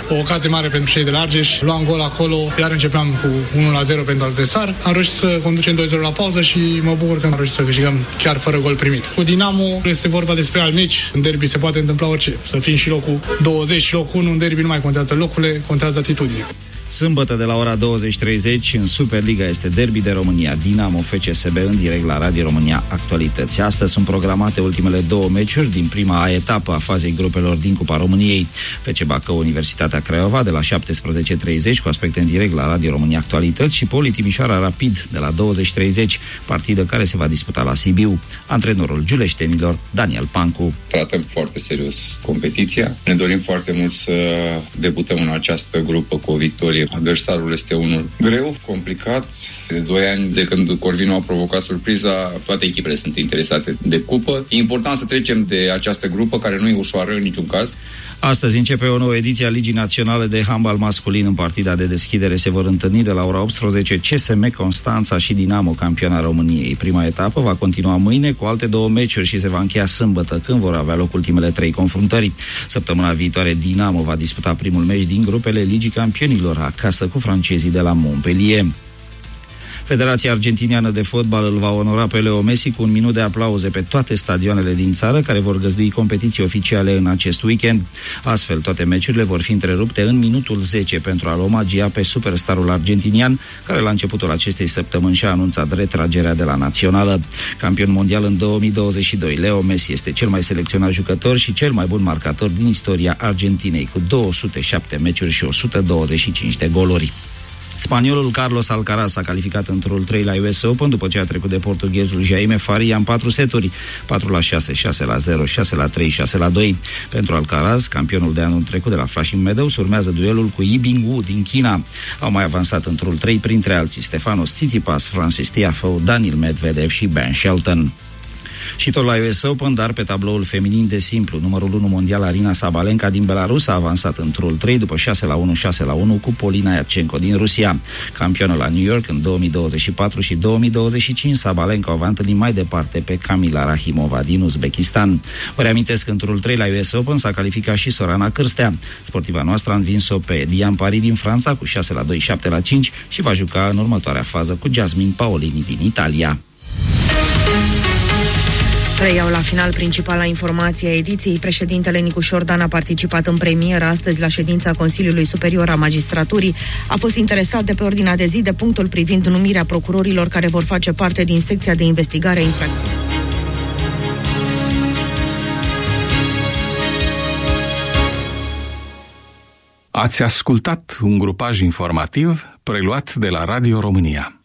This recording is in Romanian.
o ocazie mare pentru cei de la Argeș. Luam gol acolo, iar începeam cu 1-0 pentru adversar. Am reușit să conducem 2-0 la pauză și mă bucur că am reușit să câștigăm chiar fără gol primit. Cu Dinamo este vorba despre alt meci. În derby se poate întâmpla orice. Să fim și locul 20 și locul 1, în derby nu mai contează locurile, contează atitudinea. Sâmbătă de la ora 20:30 în Superliga este derby de România, Dinamo FCSB în direct la Radio România Actualități. Astăzi sunt programate ultimele două meciuri din prima etapă a fazei grupelor din Cupa României. FC Bacău, Universitatea Craiova de la 17:30 cu aspecte în direct la Radio România Actualități și Poli Timișoara Rapid de la 20:30, partidă care se va disputa la Sibiu. Antrenorul giuleștenilor, Daniel Pancu. Tratăm foarte serios competiția. Ne dorim foarte mult să debutăm în această grupă cu o victorie. Adversarul este unul greu, complicat. De 2 ani de când Corvinu a provocat surpriza, toate echipele sunt interesate de cupă. E important să trecem de această grupă, care nu e ușoară în niciun caz. Astăzi începe o nouă ediție a Ligii Naționale de Handbal Masculin. În partida de deschidere se vor întâlni de la ora 18 CSM Constanța și Dinamo, campiona României. Prima etapă va continua mâine cu alte 2 meciuri și se va încheia sâmbătă, când vor avea loc ultimele 3 confruntări. Săptămâna viitoare Dinamo va disputa primul meci din grupele Ligii Campionilor, acasă cu francezii de la Montpellier. Federația Argentiniană de Fotbal îl va onora pe Leo Messi cu 1 minut de aplauze pe toate stadioanele din țară care vor găzdui competiții oficiale în acest weekend. Astfel, toate meciurile vor fi întrerupte în minutul 10 pentru a-l omagia pe superstarul argentinian, care la începutul acestei săptămâni și-a anunțat retragerea de la națională. Campion mondial în 2022, Leo Messi este cel mai selecționat jucător și cel mai bun marcator din istoria Argentinei, cu 207 meciuri și 125 de goluri. Spaniolul Carlos Alcaraz a calificat în turul 3 la US Open după ce a trecut de portughezul Jaime Faria în 4 seturi, 4-6, 6-0, 6-3, 6-2. Pentru Alcaraz, campionul de anul trecut de la Flushing Meadows, urmează duelul cu Yi Bingwu din China. Au mai avansat în turul 3 printre alții Stefanos Tsitsipas, Francis Tiafoe, Daniil Medvedev și Ben Shelton. Și tot la US Open, dar pe tabloul feminin de simplu, numărul 1 mondial Aryna Sabalenka din Belarus a avansat în turul 3 după 6-1, 6-1 cu Polina Iarcenco din Rusia. Campionă la New York în 2024 și 2025, Sabalenka o va întâlni mai departe pe Kamila Rahimova din Uzbekistan. Vă reamintesc că în turul 3 la US Open s-a calificat și Sorana Cârstea. Sportiva noastră a învins-o pe Diane Paris din Franța cu 6-2, 7-5 și va juca în următoarea fază cu Jasmine Paolini din Italia. Reiau la final principala informație a ediției. Președintele Nicușor Dan a participat în premieră astăzi la ședința Consiliului Superior a Magistraturii. A fost interesat de pe ordinea de zi de punctul privind numirea procurorilor care vor face parte din secția de investigare a infracțiunii. Ați ascultat un grupaj informativ preluat de la Radio România.